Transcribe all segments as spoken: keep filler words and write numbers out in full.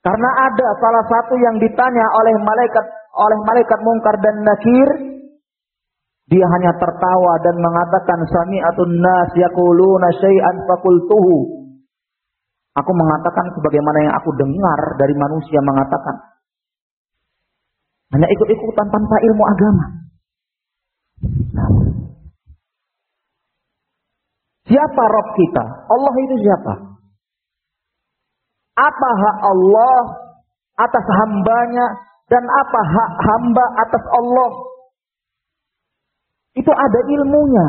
Karena ada salah satu yang ditanya oleh malaikat oleh malaikat Munkar dan Nakir, dia hanya tertawa dan mengatakan sami'atun nas yaquluna syai'an faqultuhu. Aku mengatakan sebagaimana yang aku dengar dari manusia mengatakan. Hanya ikut-ikutan tanpa ilmu agama. Nah. Siapa Rabb kita? Allah itu siapa? Apa hak Allah atas hambanya dan apa hak hamba atas Allah? Itu ada ilmunya.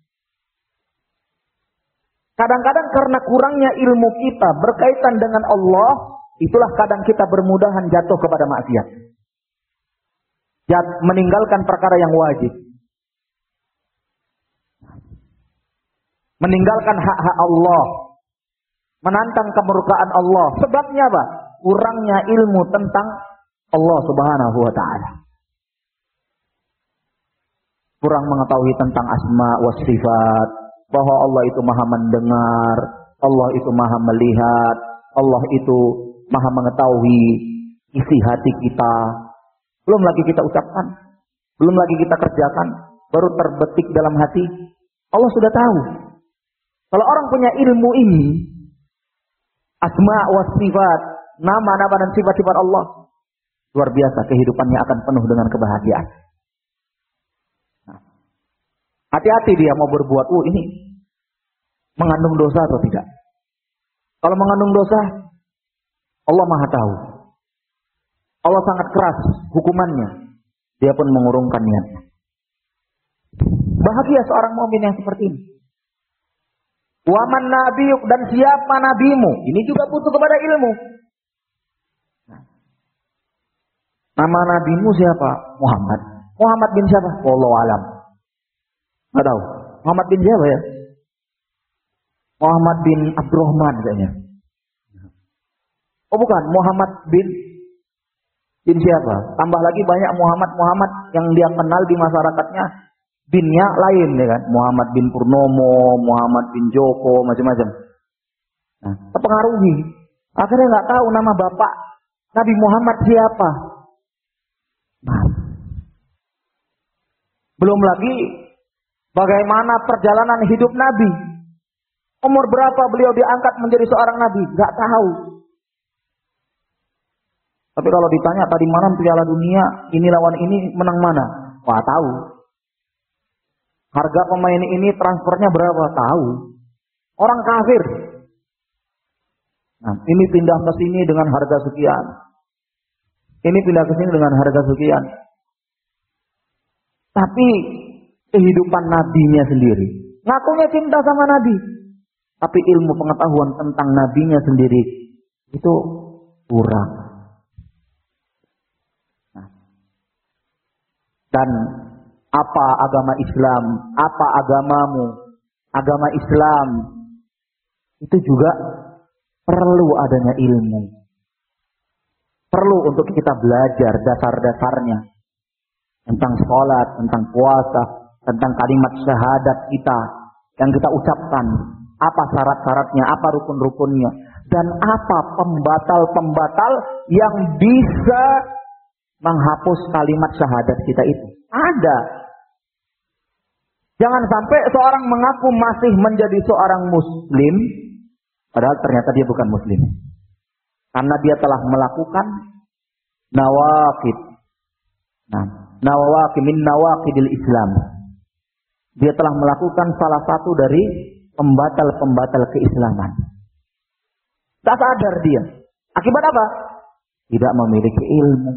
Kadang-kadang karena kurangnya ilmu kita berkaitan dengan Allah, itulah kadang kita bermudahan jatuh kepada maksiat. Jat, meninggalkan perkara yang wajib. Meninggalkan hak-hak Allah. Menantang kemurkaan Allah. Sebabnya apa? Kurangnya ilmu tentang Allah Subhanahu wa ta'ala. Kurang mengetahui tentang asma wa sifat. Bahwa Allah itu maha mendengar. Allah itu maha melihat. Allah itu maha mengetahui isi hati kita. Belum lagi kita ucapkan. Belum lagi kita kerjakan. Baru terbetik dalam hati. Allah sudah tahu. Kalau orang punya ilmu ini, asma wa sifat, nama-nama dan sifat-sifat Allah, luar biasa, kehidupannya akan penuh dengan kebahagiaan. Nah, hati-hati dia mau berbuat, oh ini mengandung dosa atau tidak. Kalau mengandung dosa, Allah maha tahu. Allah sangat keras hukumannya. Dia pun mengurungkan niatnya. Bahagia seorang mukmin yang seperti ini. Waman nabiyuk, dan siapa nabimu? Ini juga butuh kepada ilmu. Nah, nama nabimu siapa? Muhammad. Muhammad bin siapa? Wallahu alam. Enggak tahu. Muhammad bin siapa ya? Muhammad bin Abdurrahman kayaknya. Oh bukan, Muhammad bin bin siapa? Tambah lagi banyak Muhammad-Muhammad yang dia kenal di masyarakatnya. Binnya lain ya kan, Muhammad bin Purnomo, Muhammad bin Joko, macam-macam. Nah, terpengaruhi. Akhirnya nggak tahu nama bapak Nabi Muhammad siapa. Nah, belum lagi bagaimana perjalanan hidup Nabi. Umur berapa beliau diangkat menjadi seorang Nabi? Nggak tahu. Tapi kalau ditanya tadi malam Piala Dunia, ini lawan ini menang mana? Wah tahu. Harga pemain ini transfernya berapa? Tahu. Orang kafir. Nah, ini pindah ke sini dengan harga sekian. Ini pindah ke sini dengan harga sekian. Tapi kehidupan nabinya sendiri. Ngakunya cinta sama nabi. Tapi ilmu pengetahuan tentang nabinya sendiri itu kurang. Nah. Dan apa agama Islam, apa agamamu, agama Islam, itu juga perlu adanya ilmu. Perlu untuk kita belajar dasar-dasarnya. Tentang sholat, tentang puasa, tentang kalimat syahadat kita yang kita ucapkan. Apa syarat-syaratnya, apa rukun-rukunnya. Dan apa pembatal-pembatal yang bisa menghapus kalimat syahadat kita itu. Ada. Jangan sampai seorang mengaku masih menjadi seorang muslim, padahal ternyata dia bukan muslim. Karena dia telah melakukan nawaqid. Nah, nawaqid min nawaqidil Islam. Dia telah melakukan salah satu dari pembatal-pembatal keislaman. Tak sadar dia. Akibat apa? Tidak memiliki ilmu.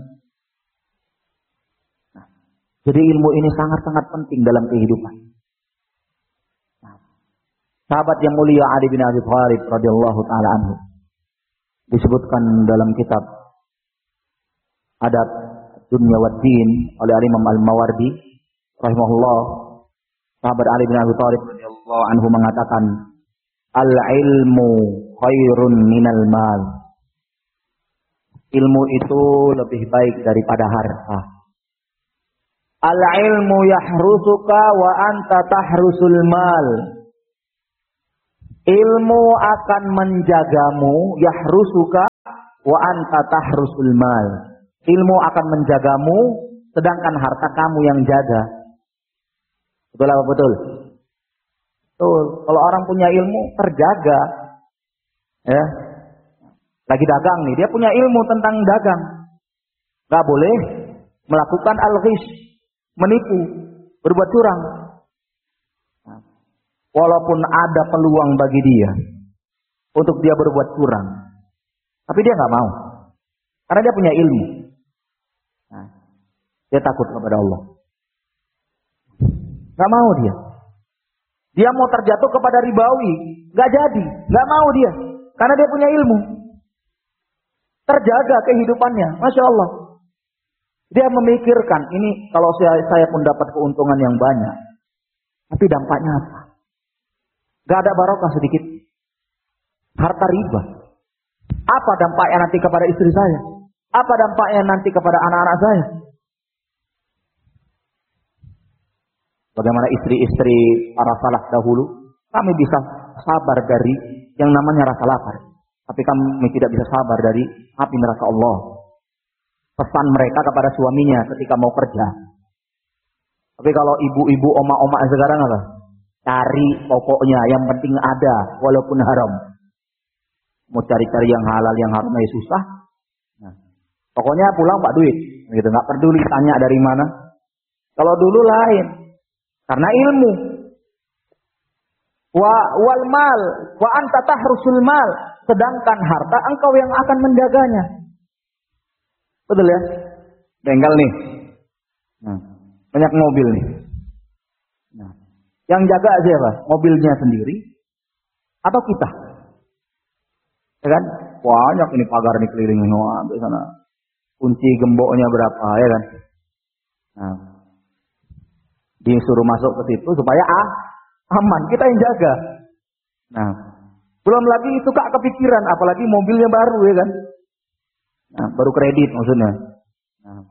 Nah, jadi ilmu ini sangat-sangat penting dalam kehidupan. Nah, sahabat yang mulia Ali bin Abi Thalib radhiyallahu taala anhu disebutkan dalam kitab Adab Dunya wad Din oleh Imam Al-Mawardi rahimahullah. Sahabat Ali bin Abi Thalib radhiyallahu anhu mengatakan, al-ilmu khairun minal mal. Ilmu itu lebih baik daripada harta. Al-ilmu yahrusuka wa anta tahrusul mal. Ilmu akan menjagamu, yahrusuka, wa anta tahrusul mal. Ilmu akan menjagamu, sedangkan harta kamu yang jaga. Betul apa betul? Betul. Kalau orang punya ilmu terjaga, ya. Lagi dagang nih, dia punya ilmu tentang dagang. Gak boleh melakukan al-ghish, menipu, berbuat curang. Walaupun ada peluang bagi dia untuk dia berbuat curang, tapi dia nggak mau, karena dia punya ilmu. Nah, dia takut kepada Allah. Nggak mau dia. Dia mau terjatuh kepada ribawi, nggak jadi, nggak mau dia, karena dia punya ilmu. Terjaga kehidupannya, masya Allah. Dia memikirkan ini kalau saya, saya pun dapat keuntungan yang banyak, tapi dampaknya apa? Gak ada barokah sedikit. Harta riba. Apa dampaknya nanti kepada istri saya? Apa dampaknya nanti kepada anak-anak saya? Bagaimana istri-istri para salaf dahulu? Kami bisa sabar dari yang namanya rasa lapar, tapi kami tidak bisa sabar dari api neraka Allah. Pesan mereka kepada suaminya ketika mau kerja. Tapi kalau ibu-ibu, oma-oma sekarang apa? Cari pokoknya, yang penting ada, walaupun haram. Mau cari-cari yang halal, yang haram ya susah. Nah, pokoknya pulang pak duit, gitu. Nggak peduli tanya dari mana. Kalau dulu lain, karena ilmu. Wa wal mal, wa anta tahrusul mal. Sedangkan harta engkau yang akan menjaganya. Betul ya? Bengkel nih. Nah, banyak mobil nih. Nah, yang jaga siapa? Mobilnya sendiri atau kita? Ya kan? Banyak ini pagar nih keliling di sana. Kunci gemboknya berapa, ya kan? Nah, disuruh masuk ke situ supaya ah, aman, kita yang jaga. Nah, belum lagi suka kepikiran, apalagi mobilnya baru, ya kan? Nah, baru kredit maksudnya. Nah,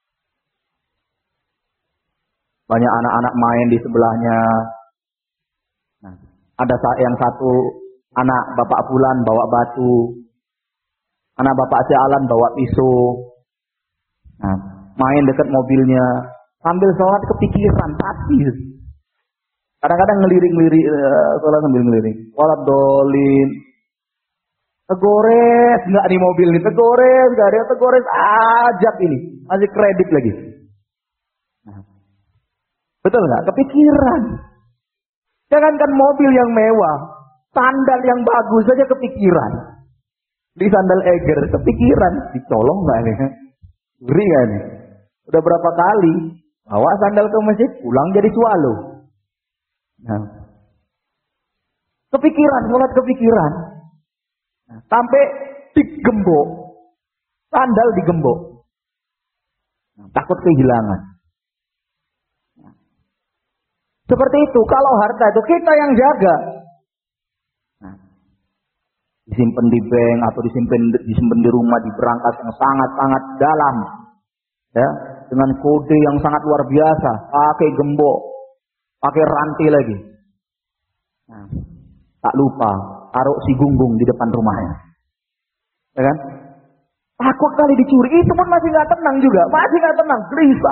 banyak anak-anak main di sebelahnya. Nah, ada yang satu anak bapak Fulan bawa batu, anak bapak si Alan bawa pisau. Nah, main dekat mobilnya sambil sholat kepikiran pasti. Kadang-kadang ngelirik-ngelirik uh, sholat sambil ngelirik. Walad dolin. Tegores nggak di mobil nih, tegores nggak ada, tegores ajab ini, masih kredit lagi. Nah, betul nggak? Kepikiran. Jangankan mobil yang mewah, sandal yang bagus saja kepikiran. Di sandal Eger kepikiran, dicolong nggak nih? Ngeri nggak nih? Udah berapa kali bawa sandal ke masjid, pulang jadi swallow. Nah, kepikiran, sholat kepikiran. Nah, sampai digembok, sandal digembok. Nah, takut kehilangan. Nah, seperti itu, kalau harta itu kita yang jaga. Nah, disimpan di bank atau disimpan disimpan di rumah di berangkas yang sangat-sangat dalam, ya, dengan kode yang sangat luar biasa, pakai gembok, pakai rantai lagi. Nah, tak lupa taruh si gunggung di depan rumahnya, ya kan? Takut kali dicuri, itu pun masih nggak tenang juga, masih nggak tenang, gelisah.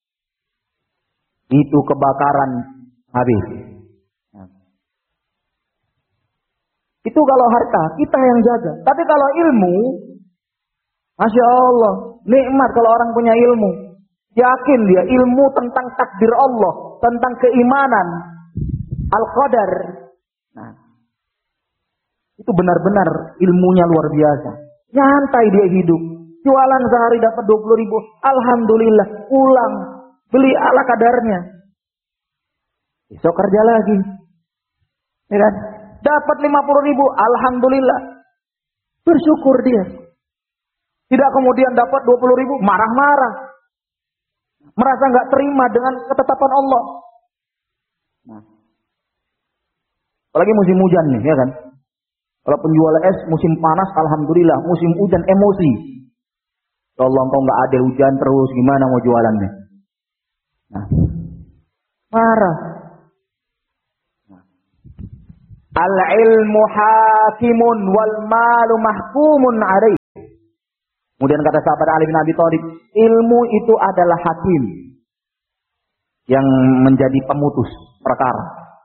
Itu kebakaran habis. Nah, itu kalau harta kita yang jaga, tapi kalau ilmu, masya Allah, nikmat kalau orang punya ilmu. Yakin dia ilmu tentang takdir Allah, tentang keimanan, al-qadar. Nah, itu benar-benar ilmunya luar biasa. Nyantai dia hidup. Jualan sehari dapat dua puluh ribu. Alhamdulillah. Pulang. Beli ala kadarnya. Besok kerja lagi. Ya kan? Dapat lima puluh ribu. Alhamdulillah. Bersyukur dia. Tidak kemudian dapat dua puluh ribu. Marah-marah. Merasa nggak terima dengan ketetapan Allah. Nah, apalagi musim hujan nih, ya kan? Kalau penjual es musim panas, alhamdulillah. Musim hujan emosi. Ya Allah, engkau nggak adil, hujan terus, gimana mau jualannya? Nah, marah. Nah. Al-ilmu hakimun wal malu mahkumun alaih. Kemudian kata sahabat Ali bin Abi Thalib, ilmu itu adalah hakim yang menjadi pemutus perkara.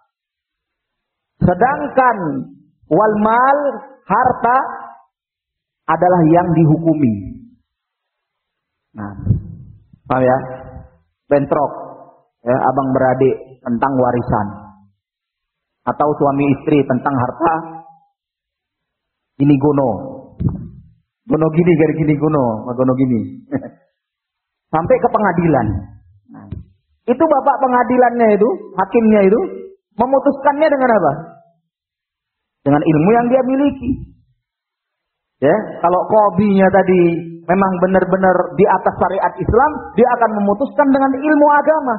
Sedangkan wal mal, harta adalah yang dihukumi. Nah, paham ya? Bentrok, ya, abang beradik tentang warisan, atau suami istri tentang harta. Ini gono, gono gini, gari gini gono, gono gini, sampai ke pengadilan. Nah, itu bapak pengadilannya itu, hakimnya itu, memutuskannya dengan apa? Dengan ilmu yang dia miliki. Ya, kalau qadhinya tadi memang benar-benar di atas syariat Islam, dia akan memutuskan dengan ilmu agama.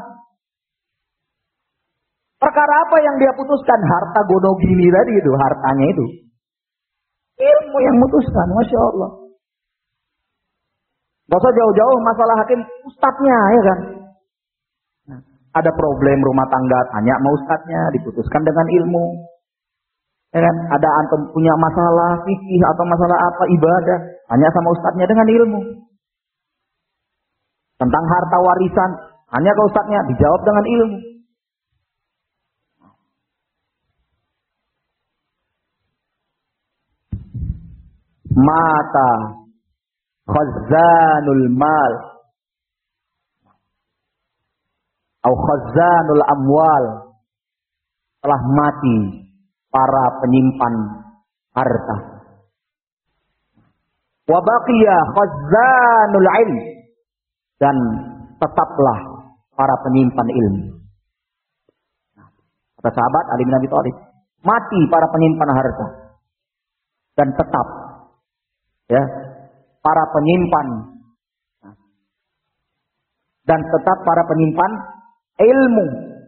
Perkara apa yang dia putuskan? Harta gono gini tadi itu, hartanya itu. Ilmu yang memutuskan, Masya Allah. Gak usah jauh-jauh masalah hakim, ustadznya, ya kan? Nah, ada problem rumah tangga, tanya sama ustadznya, diputuskan dengan ilmu. Ya kan? Ada antum punya masalah fikih atau masalah apa ibadah, tanya sama ustadznya dengan ilmu. Tentang harta warisan, tanya ke ustadznya, dijawab dengan ilmu. Mata khazanul mal atau khazanul amwal, telah mati para penyimpan harta. Wa baqiya khazanul ilm, dan tetaplah para penyimpan ilmu. Kata sahabat Ali bin Abi Thalib, mati para penyimpan harta dan tetap, ya, para penyimpan dan tetap para penyimpan ilmu.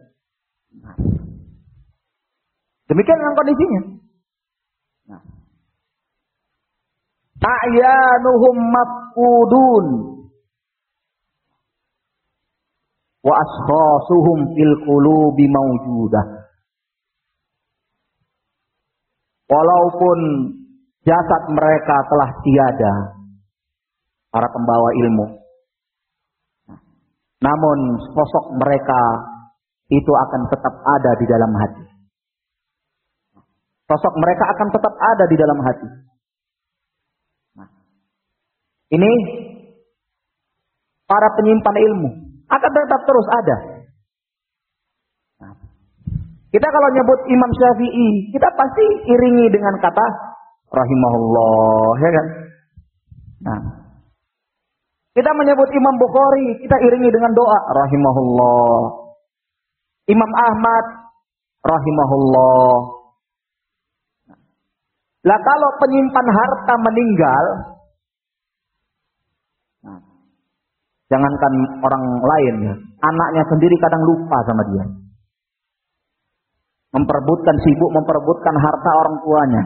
Demikian dengan kondisinya. Nah, ta'yanuhum mafqudun wa ashkhasuhum fil qulubi mawjudah. Walaupun jasad mereka telah tiada, para pembawa ilmu, namun sosok mereka itu akan tetap ada di dalam hati. Sosok mereka akan tetap ada di dalam hati. Nah, ini para penyimpan ilmu akan tetap terus ada. Nah, kita kalau nyebut Imam Syafi'i, kita pasti iringi dengan kata rahimahullah, ya kan? Nah, kita menyebut Imam Bukhari, kita iringi dengan doa rahimahullah. Imam Ahmad rahimahullah. Lah kalau penyimpan harta meninggal, nah, jangankan orang lain ya, anaknya sendiri kadang lupa sama dia. Memperebutkan, sibuk memperebutkan harta orang tuanya.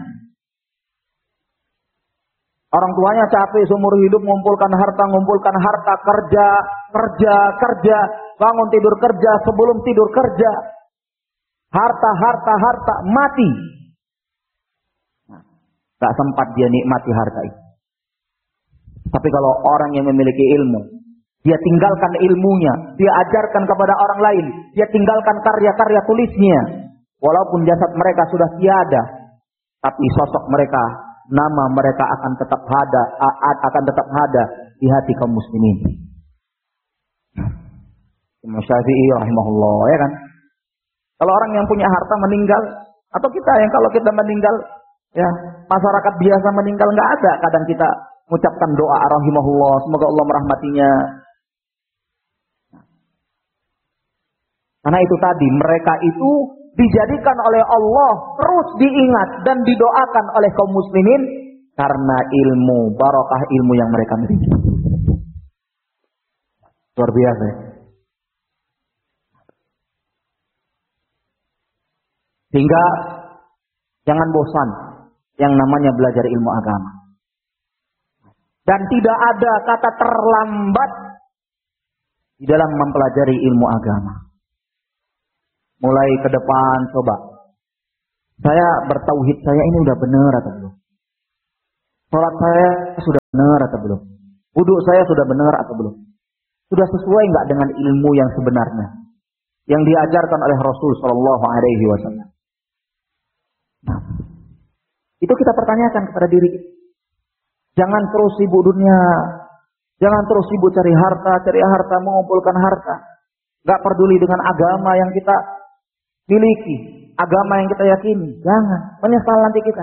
Orang tuanya capek seumur hidup mengumpulkan harta, mengumpulkan harta, kerja, kerja, kerja, bangun tidur kerja, sebelum tidur kerja. Harta, harta, harta, mati. Nah, gak sempat dia nikmati harta itu. Tapi kalau orang yang memiliki ilmu, dia tinggalkan ilmunya, dia ajarkan kepada orang lain, dia tinggalkan karya-karya tulisnya. Walaupun jasad mereka sudah tiada, tapi sosok mereka, nama mereka akan tetap ada, akan tetap ada di hati kaum muslimin. Imam Syafi'i rahimahullah, ya kan? Kalau orang yang punya harta meninggal, atau kita yang kalau kita meninggal, ya masyarakat biasa meninggal, nggak ada kadang kita mengucapkan doa rahimahullah, semoga Allah merahmatinya. Karena itu tadi, mereka itu dijadikan oleh Allah terus diingat dan didoakan oleh kaum muslimin karena ilmu, barokah ilmu yang mereka miliki. Luar biasa. Sehingga jangan bosan yang namanya belajar ilmu agama. Dan tidak ada kata terlambat di dalam mempelajari ilmu agama. Mulai ke depan coba. Saya bertauhid, saya ini udah benar atau belum? Salat saya sudah benar atau belum? Wudhu saya sudah benar atau belum? Sudah sesuai nggak dengan ilmu yang sebenarnya yang diajarkan oleh Rasul Shallallahu Alaihi Wasallam? Nah, itu kita pertanyakan kepada diri kita. Jangan terus sibuk dunia, jangan terus sibuk cari harta, cari harta, mengumpulkan harta. Gak peduli dengan agama yang kita miliki, agama yang kita yakini. Jangan, menyesal nanti kita.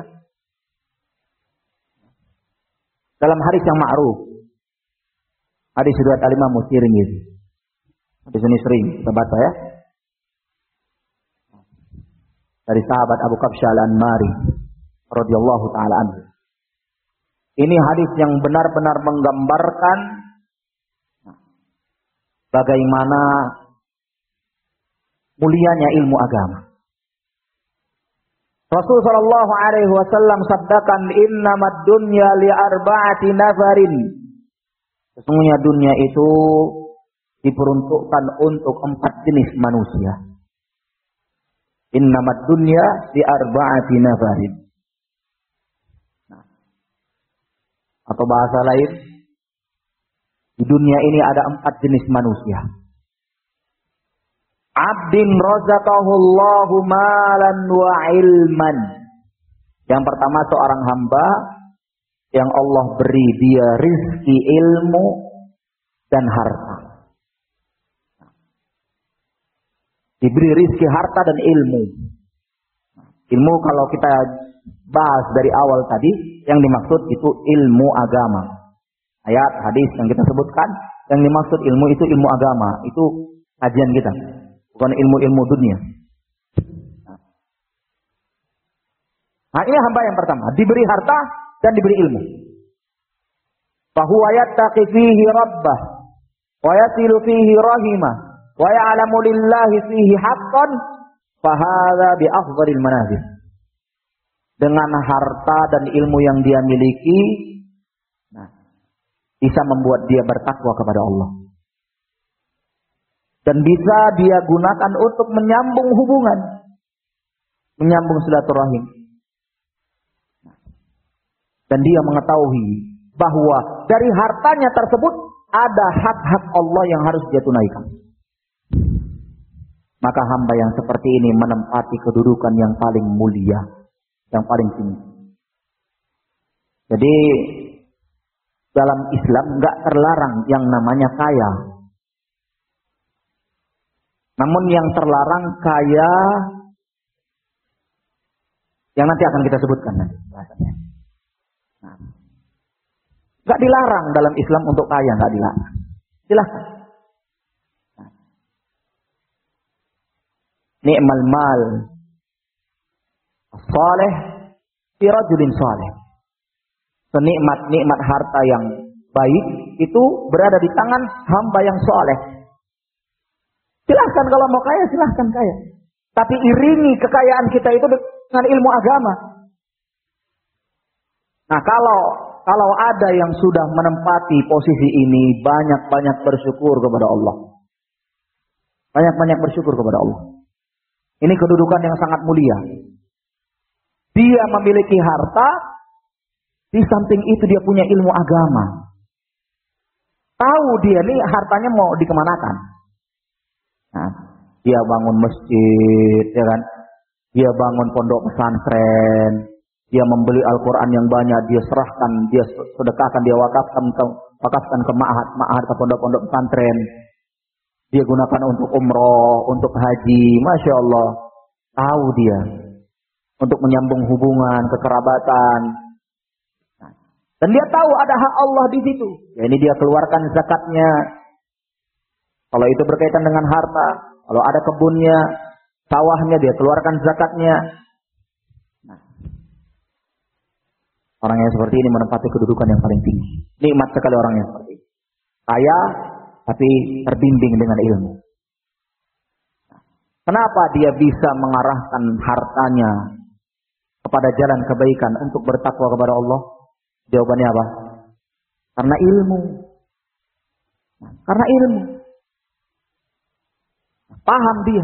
Dalam hadis yang ma'ruf, hadis riwayat Al-Imam Tirmidzi. Hadis ini sering kita baca ya. Dari sahabat Abu Kabsyah Al-Anmari radhiyallahu taala anhu. Ini hadis yang benar-benar menggambarkan bagaimana mulianya ilmu agama. Rasul sallallahu alaihi wasallam sabdakan, "Innamad dunya li arba'ati nafarin." Sesungguhnya dunia itu diperuntukkan untuk empat jenis manusia. Innamad dunya li arba'ati nafarin. Nah, atau bahasa lain, di dunia ini ada empat jenis manusia. Abdin razaqahu Allahu malan wa ilman. Yang pertama seorang hamba yang Allah beri dia rizki ilmu dan harta. Diberi rizki harta dan ilmu. Ilmu kalau kita bahas dari awal tadi, yang dimaksud itu ilmu agama. Ayat, hadis yang kita sebutkan, yang dimaksud ilmu itu ilmu agama. Itu kajian kita. Bukan ilmu-ilmu dunia. Nah, ini hamba yang pertama. Diberi harta dan diberi ilmu. Fahuwa yattaqi fihi rabbah. Wa yasilu fihi rahimah. Wa ya'lamu lillahi fihi haqqan. Fahadha bi afdhalil manazil. Dengan harta dan ilmu yang dia miliki, nah, bisa membuat dia bertakwa kepada Allah. Dan bisa dia gunakan untuk menyambung hubungan. Menyambung silaturahim. Dan dia mengetahui bahwa dari hartanya tersebut ada hak-hak Allah yang harus dia tunaikan. Maka hamba yang seperti ini menempati kedudukan yang paling mulia, yang paling tinggi. Jadi dalam Islam nggak terlarang yang namanya kaya. Namun yang terlarang kaya yang nanti akan kita sebutkan nanti bahasanya. Nah, nggak dilarang dalam Islam untuk kaya, nggak dilarang. Silakan. Nah. Ni'mal mal saleh fi rajulin saleh. Senikmat-nikmat harta yang baik itu berada di tangan hamba yang saleh. Silahkan kalau mau kaya, silahkan kaya. Tapi iringi kekayaan kita itu dengan ilmu agama. Nah, kalau kalau ada yang sudah menempati posisi ini, banyak-banyak bersyukur kepada Allah. Banyak-banyak bersyukur kepada Allah. Ini kedudukan yang sangat mulia. Dia memiliki harta, di samping itu dia punya ilmu agama. Tahu dia nih hartanya mau dikemanakan. Nah, dia bangun masjid, ya kan? Dia bangun pondok pesantren, dia membeli Al-Quran yang banyak, dia serahkan, dia sedekahkan, dia wakafkan ke, wakafkan ke ma'had, ma'had ke pondok-pondok pesantren. Dia gunakan untuk umroh, untuk haji, masya Allah. Tahu dia untuk menyambung hubungan, kekerabatan. Nah, dan dia tahu ada hak Allah di situ. Ya, ini dia keluarkan zakatnya. Kalau itu berkaitan dengan harta, kalau ada kebunnya, sawahnya, dia keluarkan zakatnya. Nah, orang yang seperti ini menempati kedudukan yang paling tinggi. Nikmat sekali orang yang seperti ini. Kaya, tapi terbimbing dengan ilmu. Nah, kenapa dia bisa mengarahkan hartanya kepada jalan kebaikan untuk bertakwa kepada Allah? Jawabannya apa? Karena ilmu. Nah, karena ilmu. Paham dia.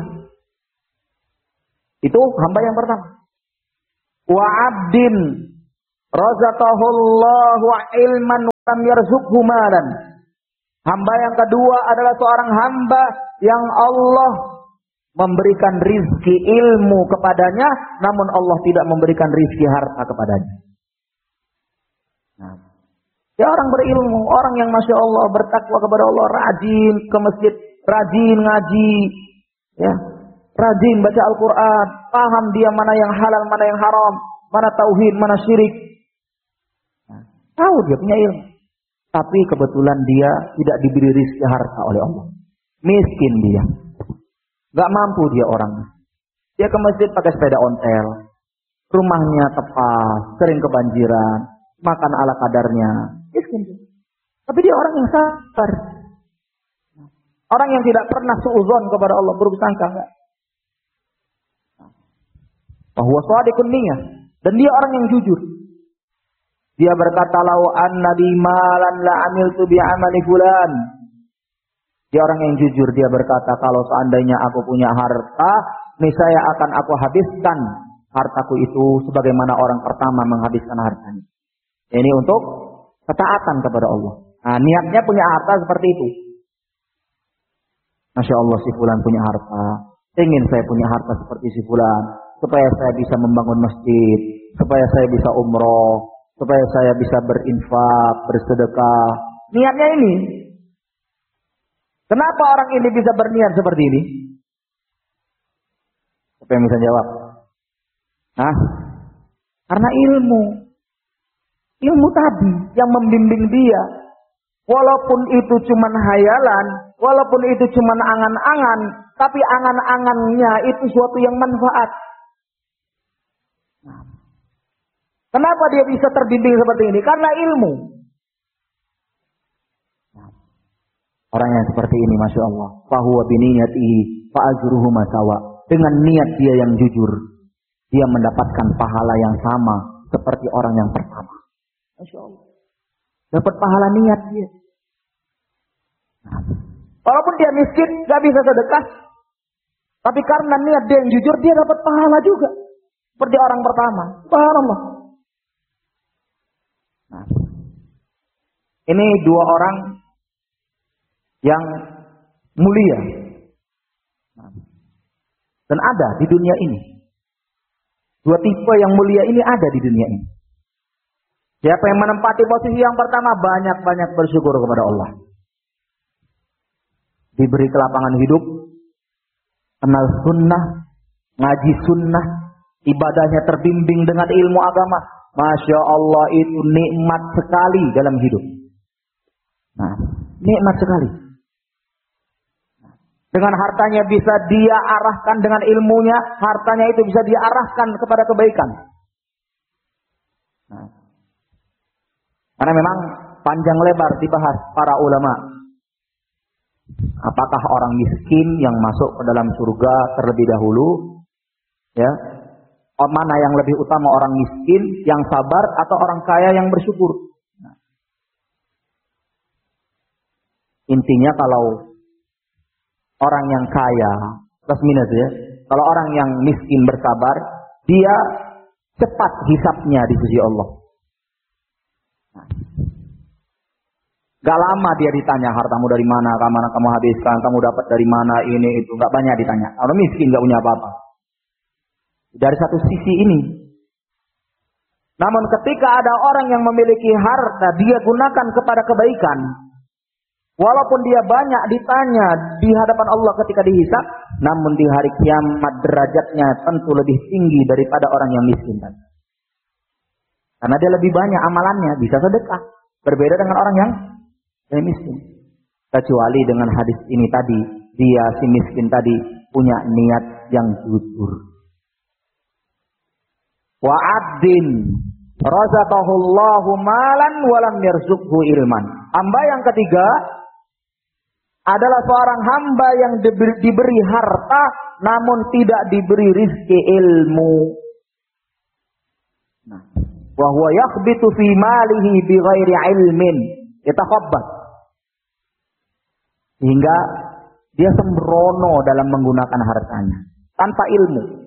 Itu hamba yang pertama. Wa abdin razaqahu Allahu ilman lam yarzuqhu malan. Hamba yang kedua adalah seorang hamba yang Allah memberikan rizki ilmu kepadanya, namun Allah tidak memberikan rizki harta kepadanya. Nah, dia orang berilmu, orang yang masya Allah bertakwa kepada Allah, rajin ke masjid, rajin ngaji, ya, rajin baca Al-Quran, paham dia mana yang halal, mana yang haram, mana tauhid, mana syirik. Nah, tahu dia punya ilmu. Tapi kebetulan dia tidak diberi rizki harta oleh Allah. Miskin dia. Gak mampu dia orangnya. Dia ke masjid pakai sepeda ontel. Rumahnya tepas, sering kebanjiran. Makan ala kadarnya. Miskin dia. Tapi dia orang yang sabar. Orang yang tidak pernah suudzon kepada Allah. Buruk sangka enggak. Bahwa shadiqun niyah. Dan dia orang yang jujur. Dia berkata, lau anna bi malan la amiltu bi amali fulan. Dia orang yang jujur, dia berkata, kalau seandainya aku punya harta, niscaya akan aku habiskan hartaku itu sebagaimana orang pertama menghabiskan hartanya. Ini untuk ketaatan kepada Allah. Nah, niatnya punya harta seperti itu. Masya Allah, si fulan punya harta. Ingin saya punya harta seperti si fulan, supaya saya bisa membangun masjid, supaya saya bisa umroh, supaya saya bisa berinfak, bersedekah. Niatnya ini. Kenapa orang ini bisa berniat seperti ini? Siapa yang bisa jawab? Hah? Karena ilmu. Ilmu tadi yang membimbing dia. Walaupun itu cuma hayalan, walaupun itu cuma angan-angan, tapi angan-angannya itu suatu yang manfaat. Kenapa dia bisa terbimbing seperti ini? Karena ilmu. Orang yang seperti ini, masya Allah, fahuwa biniyatihi fa'ajruhu masawa. Dengan niat dia yang jujur, dia mendapatkan pahala yang sama seperti orang yang pertama. Masya Allah. Dapat pahala niat dia. Nah, walaupun dia miskin, gak bisa sedekah, tapi karena niat dia yang jujur, dia dapat pahala juga. Seperti orang pertama. Subhanallah. Nah, ini dua orang yang mulia. Nah, dan ada di dunia ini. Dua tipe yang mulia ini ada di dunia ini. Siapa yang menempati posisi yang pertama, banyak-banyak bersyukur kepada Allah. Diberi kelapangan hidup, kenal sunnah, ngaji sunnah, ibadahnya terbimbing dengan ilmu agama. Masya Allah, itu nikmat sekali dalam hidup. Nah, nikmat sekali. Dengan hartanya bisa dia arahkan, dengan ilmunya, hartanya itu bisa dia arahkan kepada kebaikan. Nah, karena memang panjang lebar dibahas para ulama. Apakah orang miskin yang masuk ke dalam surga terlebih dahulu? Ya, mana yang lebih utama, orang miskin yang sabar atau orang kaya yang bersyukur? Nah, intinya kalau orang yang kaya plus minus ya, kalau orang yang miskin bersabar, dia cepat hisapnya di sisi Allah. Nah, gak lama dia ditanya hartamu dari mana, kemana kamu habiskan, kamu dapat dari mana, ini itu, gak banyak ditanya. Orang miskin gak punya apa-apa. Dari satu sisi ini. Namun ketika ada orang yang memiliki harta, dia gunakan kepada kebaikan. Walaupun dia banyak ditanya di hadapan Allah ketika dihisab, namun di hari kiamat derajatnya tentu lebih tinggi daripada orang yang miskin tadi. Karena dia lebih banyak amalannya, bisa sedekah. Berbeda dengan orang yang, yang miskin. Kecuali dengan hadis ini tadi, dia si miskin tadi punya niat yang jujur. Wa abdin razaqahullahu malan walam yarzuqhu ilman. Hamba yang ketiga adalah seorang hamba yang diberi, diberi harta namun tidak diberi rizki ilmu. Nah, wa huwa yakhbitu fi malihi bighairi ilmin, yatakhabbat. Sehingga dia sembrono dalam menggunakan hartanya tanpa ilmu.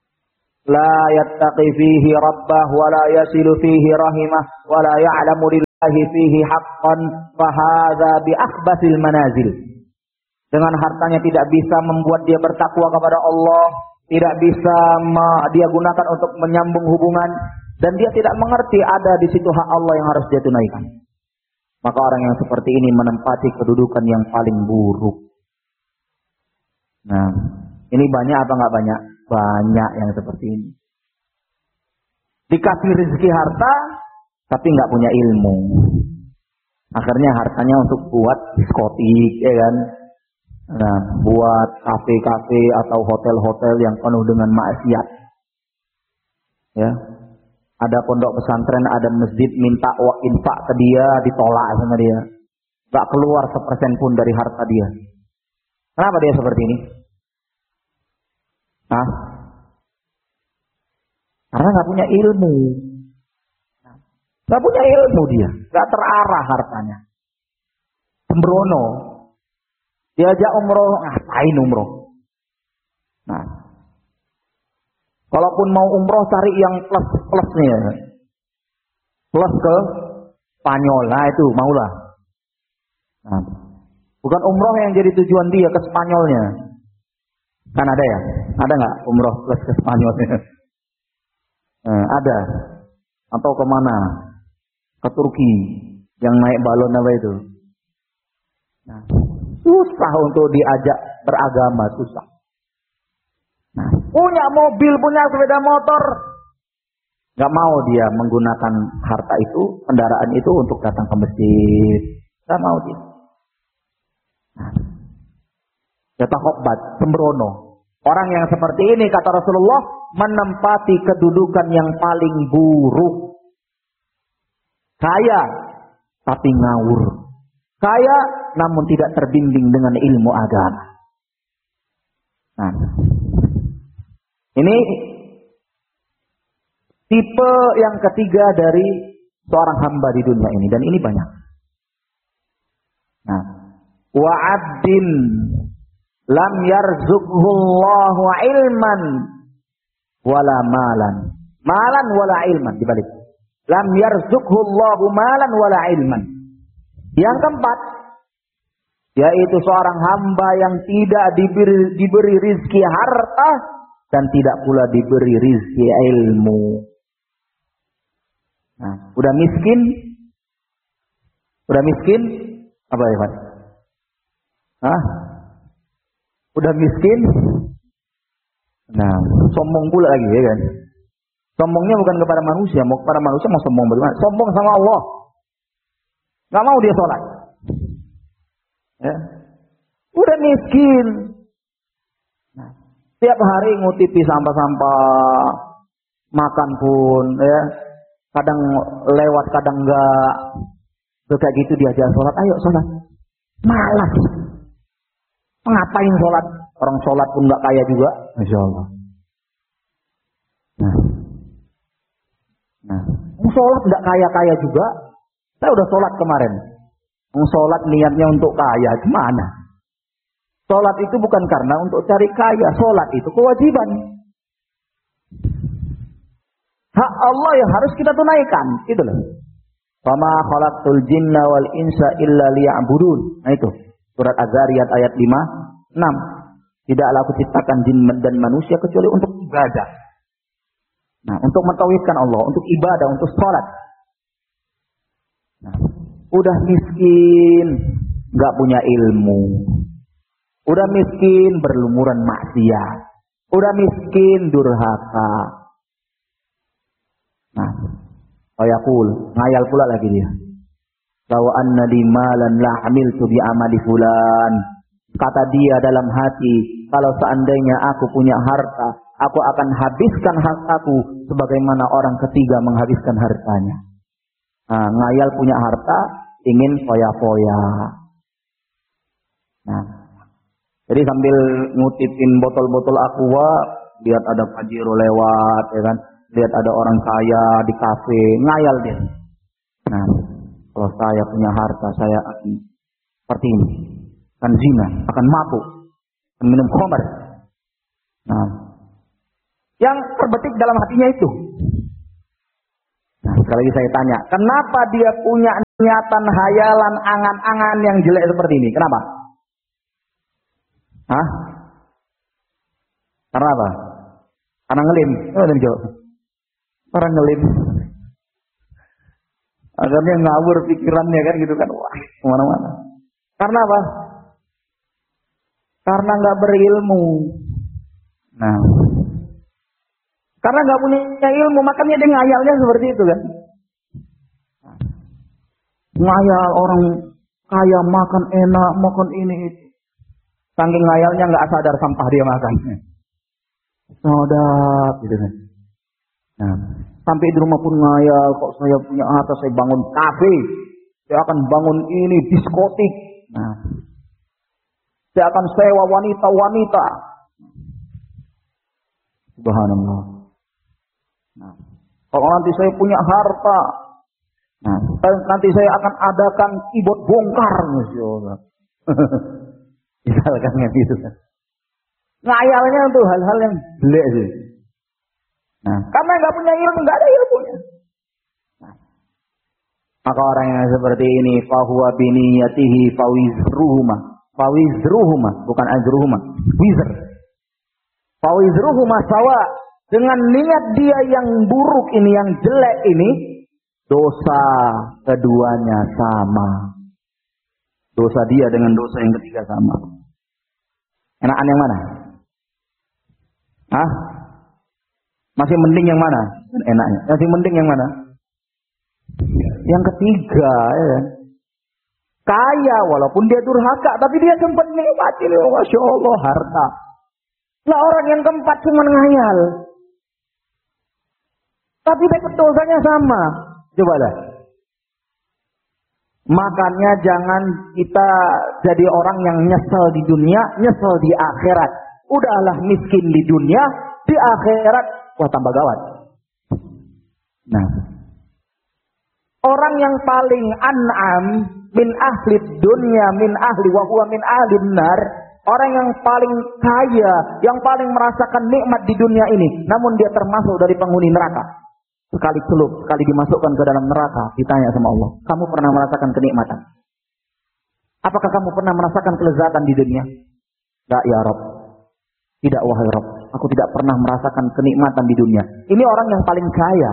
La yattaqi fihi rabbah wa la yasilu fihi rahimah wa la ya'lamu fihi haqqan fa hadza bi akhbasil manazil. Dengan hartanya tidak bisa membuat dia bertakwa kepada Allah, tidak bisa dia gunakan untuk menyambung hubungan, dan dia tidak mengerti ada di situ hak Allah yang harus dia tunaikan. Maka orang yang seperti ini menempati kedudukan yang paling buruk. Nah, ini banyak apa enggak banyak? Banyak yang seperti ini. Dikasih rezeki harta, tapi enggak punya ilmu. Akhirnya hartanya untuk buat diskotik, ya kan? Nah, buat kafe-kafe atau hotel-hotel yang penuh dengan maksiat. Ya. Ada pondok pesantren, ada masjid minta infak ke dia, ditolak sama dia. Enggak keluar sepersen pun dari harta dia. Kenapa dia seperti ini? Hah? Karena nggak punya ilmu. Nggak punya ilmu dia. Nggak terarah hartanya. Sembrono. Diajak umroh, ngapain umroh? Nah. Kalaupun mau umroh cari yang plus-plusnya. Plus ke Spanyol. Nah itu, maulah. Nah. Bukan umroh yang jadi tujuan dia ke Spanyolnya. Kan ada ya? Ada nggak umroh plus ke Spanyolnya? Nah, ada. Atau kemana? Ke Turki. Yang naik balon apa itu? Nah, susah untuk diajak beragama, susah. Nah, punya mobil, punya sepeda motor, nggak mau dia menggunakan harta itu, kendaraan itu untuk datang ke masjid. Nggak mau dia. Nah, jatah khobat, sembrono. Orang yang seperti ini, kata Rasulullah, menempati kedudukan yang paling buruk. Kaya, tapi ngawur. Kaya, namun tidak terbimbing dengan ilmu agama. Nah, ini tipe yang ketiga dari seorang hamba di dunia ini. Dan ini banyak. Nah, wa'abdin lam yarzuqhullahu ilman wala malan. Malan wala ilman, dibalik. Lam yarzuqhullahu malan wala ilman. Yang keempat, yaitu seorang hamba yang tidak diberi, diberi rizki harta dan tidak pula diberi rizki ilmu. Nah, udah miskin, udah miskin, apa ya Pak? Hah? Udah miskin, nah sombong pula lagi ya kan? Sombongnya bukan kepada manusia, mau kepada manusia mau sombong bagaimana? Sombong sama Allah, nggak mau dia sholat. Ya. Udah miskin, nah, tiap hari ngutipi sampah-sampah, makan pun, ya, kadang lewat, kadang enggak. Terus kayak gitu diajak sholat, ayo sholat, malas. Ngapain sholat? Orang sholat pun nggak kaya juga, masya Allah. Nah, nah, sholat nggak kaya-kaya juga. Saya udah sholat kemarin. Sholat niatnya untuk kaya, gimana? Sholat itu bukan karena untuk cari kaya. Sholat itu kewajiban. Hak Allah yang harus kita tunaikan, itu loh. Fama khalaqtul jinna wal insa illa liya'budun. Nah itu. Surat Az-Zariyat ayat lima enam. Tidaklah aku ciptakan jin dan manusia kecuali untuk ibadah. Nah, untuk mentauhidkan Allah, untuk ibadah, untuk sholat. Nah, udah miskin, nggak punya ilmu. Udah miskin, berlumuran maksiat. Udah miskin, durhaka. Nah, ayakul, ngayal pula lagi dia. Law anna li malan la amiltu bi amali fulan. Kata dia dalam hati, kalau seandainya aku punya harta, aku akan habiskan hartaku sebagaimana orang ketiga menghabiskan hartanya. Nah, ngayal punya harta, ingin foya-foya. Nah, jadi sambil ngutipin botol-botol aqua, lihat ada Pajero lewat, ya kan? Lihat ada orang kaya di kafe, ngayal dia. Nah, kalau saya punya harta, saya akan seperti ini. Akan zina, akan mabuk, akan minum khamar. Nah, yang terbetik dalam hatinya itu. Nah, sekali lagi saya tanya, kenapa dia punya Niatan, hayalan, angan-angan yang jelek seperti ini. Kenapa? Hah? Karena apa? Karena ngelim. Oh, jawab. Orang ngelim. Akhirnya ngawur pikirannya kan gitu kan. Wah, kemana-mana. Karena apa? Karena nggak berilmu. Nah, karena nggak punya ilmu, makanya dia ngayalnya seperti itu kan. Ngayal orang kaya makan enak, makan ini itu. Saking ngayalnya nggak sadar sampah dia makan. Sadar gitu kan. Nah, sampai di rumah pun ngayal, kok saya punya harta, saya bangun kafe, saya akan bangun ini diskotik. Nah, saya akan sewa wanita-wanita. Subhanallah. Nah, kalau nanti saya punya harta, nah, nanti saya akan adakan keyboard bongkar, Masya Allah. Misalkan gitu kan. Ngayalnya untuk hal-hal yang jelek sih. Nah, karena nggak punya ilmu, nggak ada ilmunya. Nah, maka orang yang seperti ini, fahuwa biniyatihi fawizruhuma, fawizruhuma, bukan ajruhuma, wizr. Fawizruhuma sawa, dengan niat dia yang buruk ini, yang jelek ini, dosa keduanya sama. Dosa dia dengan dosa yang ketiga sama. Enakan yang mana? Hah? Masih mending yang mana? Enaknya. Masih mending yang mana? Yang ketiga, ya kan? Kaya walaupun dia durhaka, tapi dia sempat nikmati, Masya Allah, harta. Lah orang yang keempat cuma ngayal. Tapi dapat dosanya sama. Coba dah. Makanya jangan kita jadi orang yang nyesel di dunia, nyesel di akhirat. Udahlah miskin di dunia, di akhirat wah tambah gawat. Nah, orang yang paling an'am min ahli dunia min ahli wa huwa min ahli nar, orang yang paling kaya, yang paling merasakan nikmat di dunia ini, namun dia termasuk dari penghuni neraka. Sekali celup, sekali dimasukkan ke dalam neraka, ditanya sama Allah, kamu pernah merasakan kenikmatan? Apakah kamu pernah merasakan kelezatan di dunia? Tidak ya Rabb. Tidak wahai Rabb. Aku tidak pernah merasakan kenikmatan di dunia. Ini orang yang paling kaya.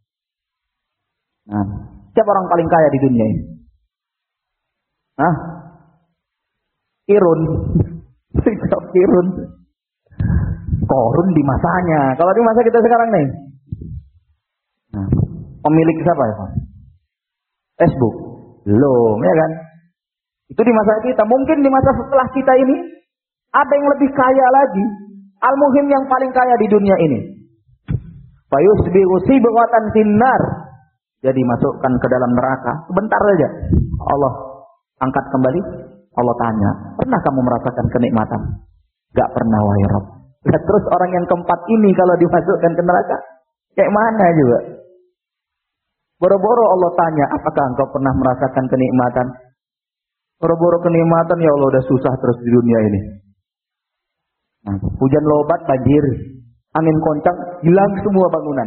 Nah, siapa orang paling kaya di dunia ini? Hah? Kirun. Sikap Kirun. Korun di masanya. Kalau di masa kita sekarang nih. Nah, pemilik siapa ya Pak? Facebook. Belum, ya kan? Itu di masa kita. Mungkin di masa setelah kita ini ada yang lebih kaya lagi. Al-Muhim yang paling kaya di dunia ini. Fayusbihu sibghatan finnar. Jadi masukkan ke dalam neraka. Sebentar saja. Allah angkat kembali. Allah tanya, pernah kamu merasakan kenikmatan? Gak pernah wahai Rabb. Nah, terus orang yang keempat ini kalau dimasukkan ke neraka, kayak mana juga? Boro-boro Allah tanya, apakah engkau pernah merasakan kenikmatan? Boro-boro kenikmatan, ya Allah udah susah terus di dunia ini. Nah, hujan lebat, banjir, angin kencang, hilang semua bangunan.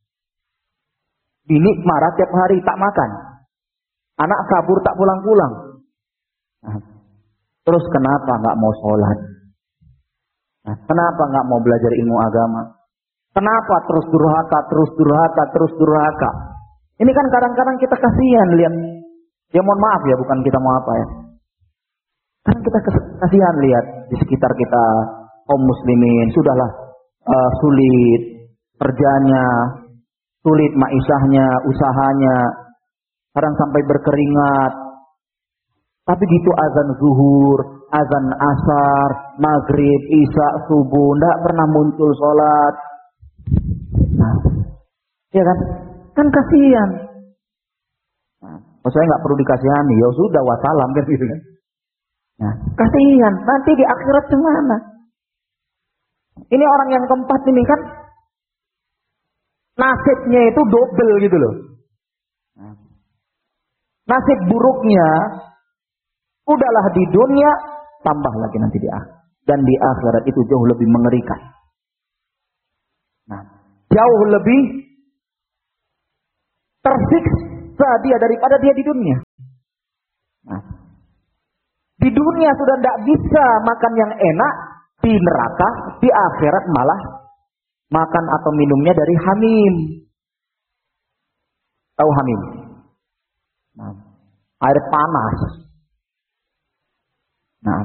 Bini marah tiap hari, tak makan. Anak kabur, tak pulang-pulang. Nah, terus kenapa nggak mau sholat? Nah, kenapa nggak mau belajar ilmu agama? Kenapa terus durhaka, terus durhaka, terus durhaka? Ini kan kadang-kadang kita kasihan lihat. Ya mohon maaf ya, bukan kita mau apa ya. Kadang kita kasihan lihat di sekitar kita kaum muslimin sudahlah uh, sulit kerjanya, sulit maishahnya, usahanya, kadang sampai berkeringat. Tapi gitu azan zuhur, azan asar, maghrib, isya, subuh, tidak pernah muncul sholat. Nah, ya kan? Kan kasihan. Nah, saya nggak perlu dikasihani, ya sudah wassalam kan gitu kan. Nah, kasihan. Nanti di akhirat gimana? Ini orang yang keempat ini kan nasibnya itu double gitu loh. Nah, nasib buruknya udahlah di dunia, tambah lagi nanti di akhirat. Dan di akhirat itu jauh lebih mengerikan. Nah, jauh lebih tersiksa, bisa dia daripada dia di dunia. Nah, di dunia sudah tidak bisa makan yang enak, di neraka, di akhirat malah makan atau minumnya dari hamim. Tahu hamim? Nah, air panas. Nah,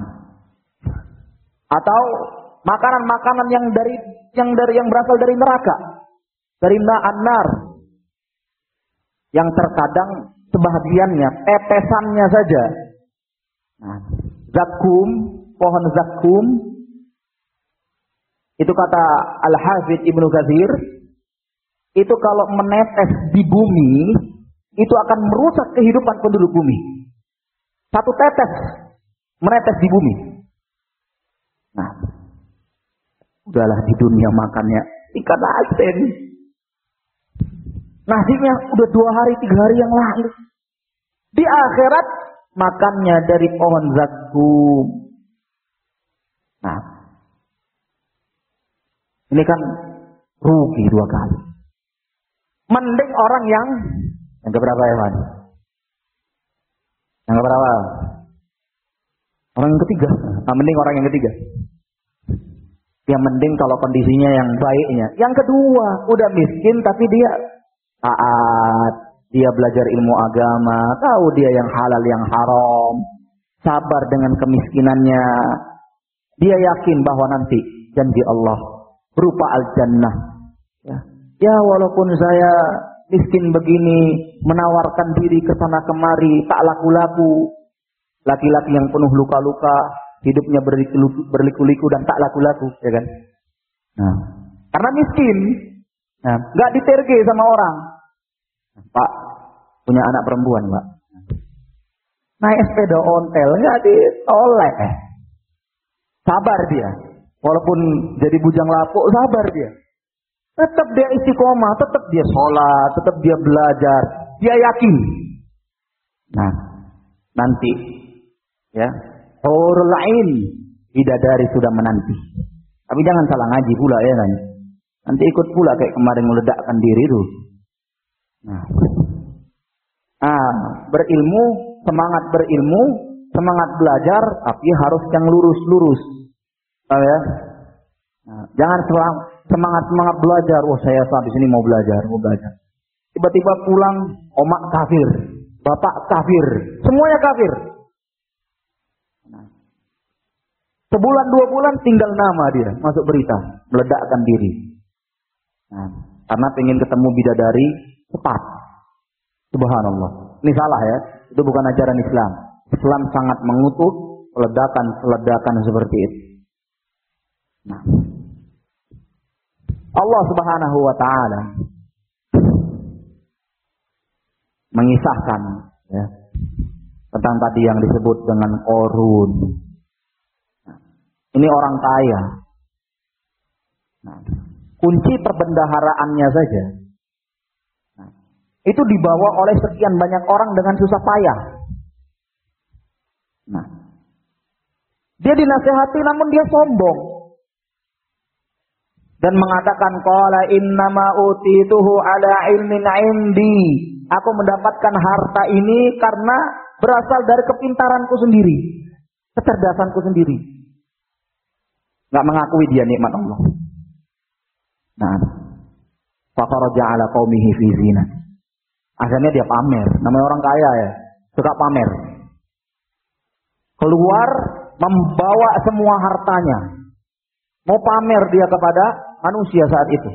atau makanan-makanan yang dari yang dari yang berasal dari neraka, dari na'an-nar, yang terkadang sebahagiannya tetesannya saja. Nah, zakum, pohon zakum, itu kata Al-Hafidz Ibnu Katsir, itu kalau menetes di bumi, itu akan merusak kehidupan penduduk bumi. Satu tetes menetes di bumi. Nah, udahlah di dunia makannya ikan asin. Nasinya udah dua hari, tiga hari yang lalu. Di akhirat makannya dari pohon zakum. Nah, ini kan rugi dua kali. Mending orang yang yang keberapa ya, Mas? Yang keberapa? Orang yang ketiga. Nah, mending orang yang ketiga. Yang mending kalau kondisinya yang baiknya. Yang kedua, udah miskin tapi dia taat, dia belajar ilmu agama, tahu dia yang halal yang haram, sabar dengan kemiskinannya. Dia yakin bahwa nanti janji Allah berupa al-jannah. Ya, ya walaupun saya miskin begini, menawarkan diri ke sana kemari, tak laku-laku. Laki-laki yang penuh luka-luka, hidupnya berliku-liku dan tak laku-laku, ya kan? Nah, karena miskin, nah, nggak diterge sama orang. Pak, punya anak perempuan, Pak. Naik sepeda ontel, nggak ditolek. Sabar dia. Walaupun jadi bujang lapuk, sabar dia. Tetap dia istiqomah, tetap dia sholat, tetap dia belajar. Dia yakin. Nah, nanti, ya, hurul ain, bidadari sudah menanti. Tapi jangan salah ngaji pula ya kan. Nanti ikut pula kayak kemarin meledakkan diri itu. Nah, ah, berilmu, semangat berilmu, semangat belajar, tapi harus yang lurus-lurus. Tahu ya? Nah, jangan semangat-semangat belajar. Wah, saya habis ini mau belajar, mau belajar. Tiba-tiba pulang, omak kafir, bapak kafir, semuanya kafir. Nah, sebulan dua bulan tinggal nama dia masuk berita, meledakkan diri. Nah, karena pengen ketemu bidadari cepat. Subhanallah. Ini salah ya. Itu bukan ajaran Islam. Islam sangat mengutuk ledakan-ledakan seperti itu. Nah, Allah Subhanahu wa taala mengisahkan ya, tentang tadi yang disebut dengan Qarun. Nah, ini orang kaya. Nah, kunci perbendaharaannya saja nah, itu dibawa oleh sekian banyak orang dengan susah payah. Nah, dia dinasehati namun dia sombong dan mengatakan qala innama utituhu ala ilmin indi. Aku mendapatkan harta ini karena berasal dari kepintaranku sendiri, kecerdasanku sendiri. Enggak mengakui dia nikmat Allah. Nah, faqaraja ala qaumihi fi zina. Akhirnya dia pamer. Namanya orang kaya ya, suka pamer. Keluar membawa semua hartanya. Mau pamer dia kepada manusia saat itu.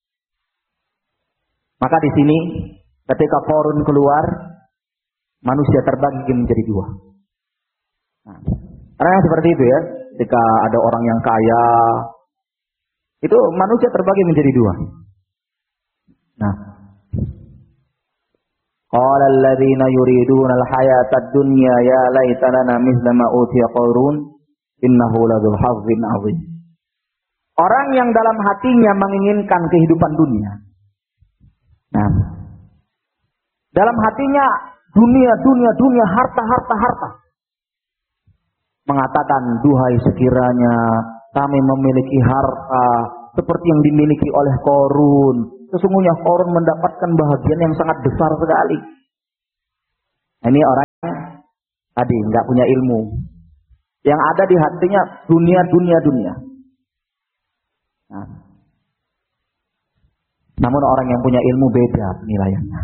Maka di sini ketika Qarun keluar, manusia terbagi menjadi dua. Nah, karena seperti itu ya, ketika ada orang yang kaya, itu manusia terbagi menjadi dua. Nah, qala alladziina yuriduna al-hayata ad-dunya ya laita lana mithla ma utiya Qarun innahu ladzul hazzin 'adzim. Orang yang dalam hatinya menginginkan kehidupan dunia. Nah, dalam hatinya dunia, dunia, dunia, harta, harta, harta. Mengatakan, duhai sekiranya kami memiliki harta seperti yang dimiliki oleh Qarun. Sesungguhnya Qarun mendapatkan bahagian yang sangat besar sekali. Ini orang tadi nggak punya ilmu. Yang ada di hatinya dunia, dunia, dunia. Nah. Namun orang yang punya ilmu beda penilaiannya.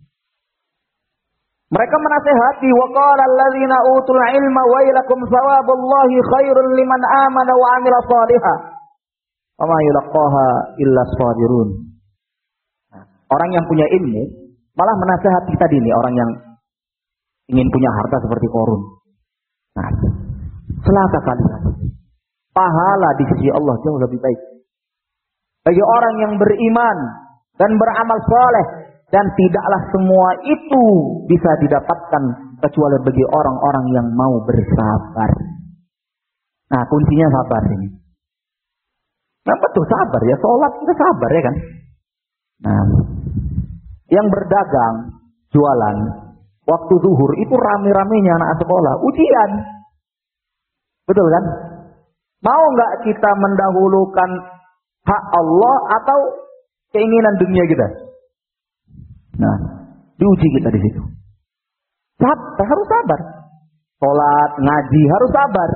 Mereka menasehati, wa qala alladzina utul ilma wailakum thawabullahi khairul liman amana wa amila shalihan. Wa ma yulaqaha illa sabirun. Orang yang punya ilmu malah menasehati tadi nih orang yang ingin punya harta seperti Qarun. Nah, celaka kalian. Pahala di sisi Allah jauh lebih baik bagi orang yang beriman dan beramal soleh, dan tidaklah semua itu bisa didapatkan kecuali bagi orang-orang yang mau bersabar. Nah, kuncinya sabar ini. Nah, betul sabar ya, sholat kita sabar ya kan. Nah, yang berdagang, jualan, waktu zuhur itu rame-ramenya anak sekolah, ujian. Betul kan? Mau nggak kita mendahulukan hak Allah atau keinginan dunia kita? Nah, diuji kita di situ. Sabar, harus sabar. Sholat, ngaji, harus sabar.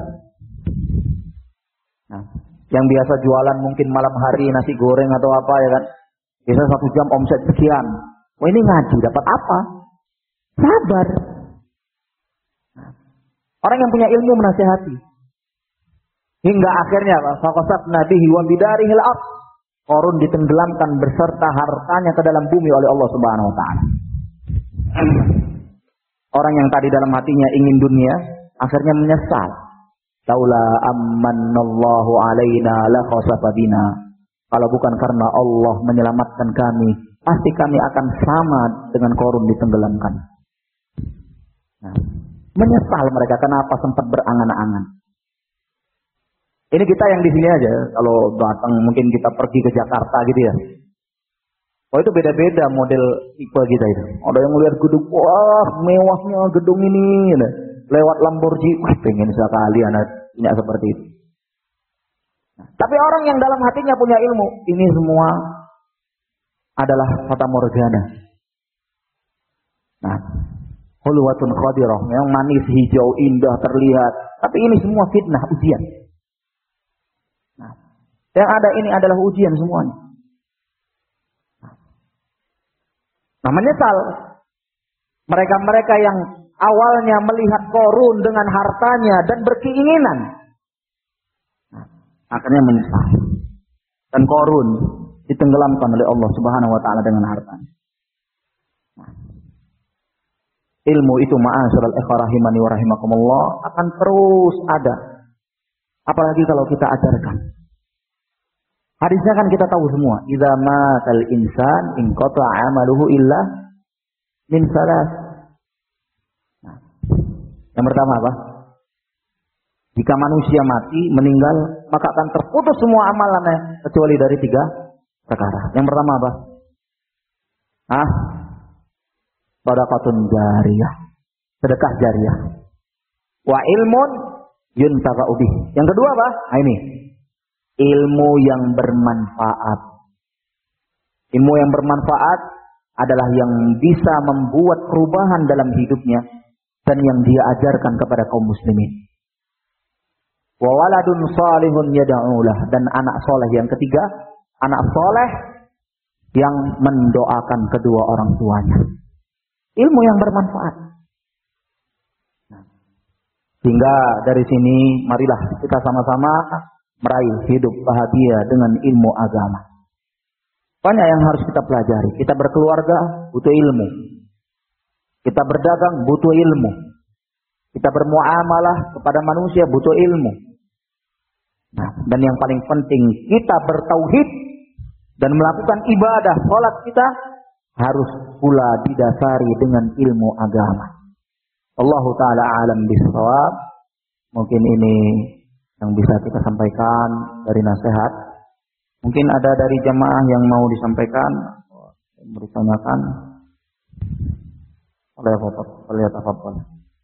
Nah, yang biasa jualan mungkin malam hari nasi goreng atau apa ya kan? Biasa satu jam omset sekian. Oh, ini ngaji dapat apa? Sabar. Nah, orang yang punya ilmu menasihati. Hingga akhirnya faqasafna bihi wa bidarihil ardh. Qarun ditenggelamkan beserta hartanya ke dalam bumi oleh Allah Subhanahu wa taala. Orang yang tadi dalam hatinya ingin dunia, akhirnya menyesal. Laula ammanallahu alaina la khasafa bina. Kalau bukan karena Allah menyelamatkan kami, pasti kami akan sama dengan Qarun ditenggelamkan. Nah, menyesal mereka kenapa sempat berangan-angan. Ini kita yang di sini aja, kalau datang mungkin kita pergi ke Jakarta gitu ya. Oh, itu beda-beda model tipe kita itu. Ada yang melihat gedung, wah mewahnya gedung ini, nah, lewat Lamborghini, wah pengen sekali anak punya seperti itu. Nah, tapi orang yang dalam hatinya punya ilmu, ini semua adalah fata morgana. Nah, hulwatun khadirah, yang manis, hijau, indah, terlihat. Tapi ini semua fitnah, ujian. Yang ada ini adalah ujian semuanya. Nah, menyesal mereka-mereka yang awalnya melihat Qarun dengan hartanya dan berkeinginan, nah, akhirnya menyesal. Dan Qarun ditenggelamkan oleh Allah Subhanahu wa taala dengan hartanya. Nah, ilmu itu ma'asyiral ikhwah rahimani wa rahimakumullah akan terus ada. Apalagi kalau kita ajarkan. Hadisnya kan kita tahu semua. Idza matal insan inqata'a 'amaluhu illa min salas. Nah, yang pertama apa? Jika manusia mati, meninggal, maka akan terputus semua amalannya kecuali dari tiga perkara. Yang pertama apa? Ah, shadaqatun jariyah. Sedekah jariyah. Wa ilmun yuntafa'u bih. Yang kedua apa? Nah, ini. Ilmu yang bermanfaat. Ilmu yang bermanfaat adalah yang bisa membuat perubahan dalam hidupnya dan yang dia ajarkan kepada kaum muslimin. Wa waladun salihun yad'ulah, dan anak soleh yang ketiga, anak soleh yang mendoakan kedua orang tuanya. Ilmu yang bermanfaat. Sehingga dari sini marilah kita sama-sama meraih hidup bahagia dengan ilmu agama. Banyak yang harus kita pelajari. Kita berkeluarga butuh ilmu. Kita berdagang butuh ilmu. Kita bermuamalah kepada manusia butuh ilmu. Nah, dan yang paling penting kita bertauhid dan melakukan ibadah salat kita harus pula didasari dengan ilmu agama. Allahu taala alam bisawab. Mungkin ini yang bisa kita sampaikan dari nasihat. Mungkin ada dari jamaah yang mau disampaikan, mau ditanyakan oleh Bapak, oleh Bapak.